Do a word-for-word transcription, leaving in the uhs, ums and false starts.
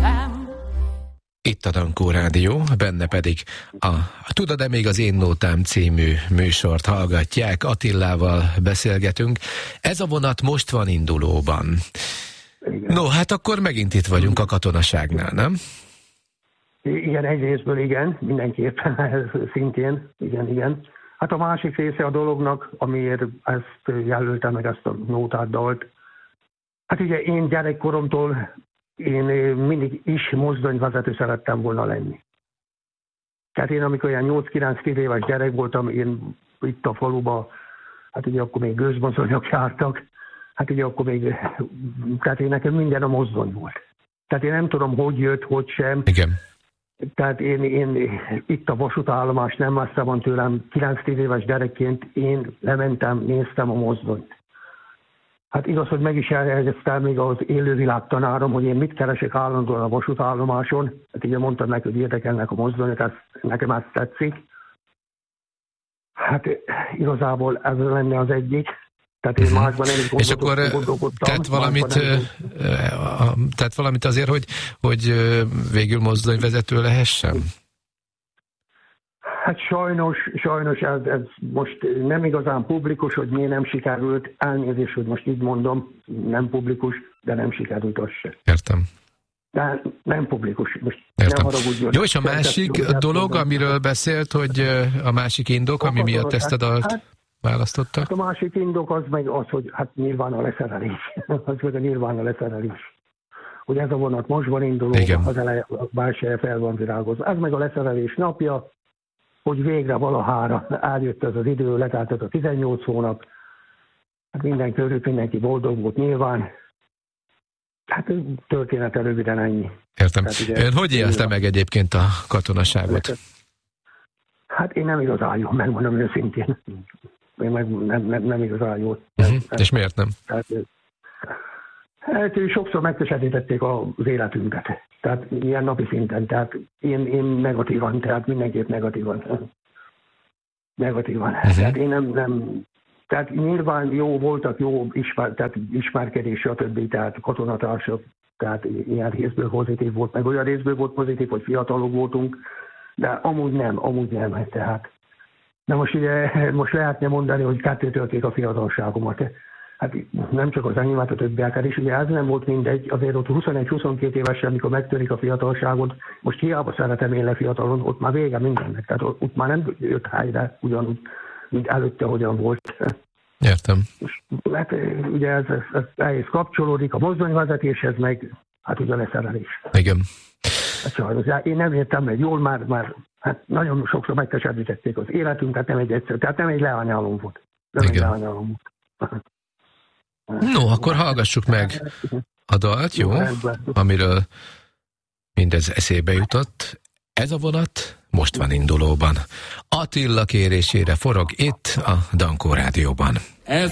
Itt a Dankó Rádió, benne pedig a Tudod-e még az én nótám című műsort hallgatják, Attilával beszélgetünk. Ez a vonat most van indulóban. Igen. No, hát akkor megint itt vagyunk a katonaságnál, nem? Igen, egy részből igen, mindenképpen szintén, igen, igen. Hát a másik része a dolognak, amiért ezt jelöltem meg, ezt a nótát dalt. Hát ugye én gyerekkoromtól én mindig is mozdonyvezető szerettem volna lenni. Tehát én amikor olyan nyolc-kilenc-tíz éves gyerek voltam, én itt a faluban, hát ugye akkor még gőzmozdonyok jártak, hát ugye akkor még, tehát én nekem minden a mozdony volt. Tehát én nem tudom, hogy jött, hogy sem. Igen. Tehát én, én itt a vasútállomás nem messze van tőlem, kilenc-tíz éves gyerekként én lementem, néztem a mozdonyt. Hát igaz, hogy meg is elhelyeztem még az élővilág tanárom, hogy én mit keresek állandóan a vasútállomáson. Hát ugye mondtam neki, hogy érdekelnek a mozdonyok, ez, nekem ezt tetszik. Hát igazából ez lenne az egyik. Tehát én másban nem is És akkor tett valamit, tett valamit azért, hogy, hogy végül mozdonyvezető lehessen? Hát sajnos, sajnos ez, ez most nem igazán publikus, hogy miért nem sikerült. Elnézést, hogy most így mondom, nem publikus, de nem sikerült az se. Értem. De nem publikus. Most Értem. nem haragudjon. Jó, és a másik dolog, amiről beszélt, hogy a másik indok, ami miatt ezt a dalt hát, választotta? Hát a másik indok az meg az, hogy hát nyilván a leszerelés. az meg a nyilván a leszerelés. Hogy ez a vonat most van induló, az eleje, a bárselye fel van virágozva. Ez meg a leszerelés napja, hogy végre valahára eljött ez az idő, letelt ez a tizennyolc hónap. Hát minden körül, mindenki boldog volt nyilván. Hát története röviden ennyi. Értem. Ugye, ön hogy élte meg egyébként a katonaságot? Hát én nem igazán jól, megmondom őszintén. Én meg nem, nem, nem igazán jól. Uh-huh. És miért nem? Tehát, hát sokszor megkeserítették az életünket. Tehát ilyen napi szinten. Tehát én, én negatívan, tehát mindenképp negatívan. Negatívan. Uh-huh. Tehát én nem, nem... Tehát nyilván jó voltak, jó ismer, tehát ismerkedés, stb. Tehát katonatársak, tehát ilyen részből pozitív volt, meg olyan részből volt pozitív, hogy fiatalok voltunk, de amúgy nem, amúgy nem. Tehát. De most ugye, most lehetne mondani, hogy kettőtölték a fiatalságomat. Hát nem csak az enyémet, a többieket is, ugye ez nem volt mindegy, azért ott huszonegy-huszonkét évesen, amikor megtörik a fiatalságot, most hiába szeretem én le fiatalon, ott már vége mindennek, tehát ott, ott már nem jött helyre ugyanúgy, mint előtte, hogyan volt. Értem. Hát ugye ez, ez, ez ehhez kapcsolódik a mozdonyvezetéshez, meg hát ugye a leszerelés. Igen. Hát sajnos, én nem értem meg jól, már, már hát nagyon sokszor megkeserítették az életünket, nem egy egyszer, tehát nem egy leányálom volt. Nem Igen. egy leányálom volt. No, akkor hallgassuk meg a dalt, jó? Amiről mindez eszébe jutott. Ez a vonat most van indulóban. Attila kérésére forog itt a Dankó Rádióban. Ez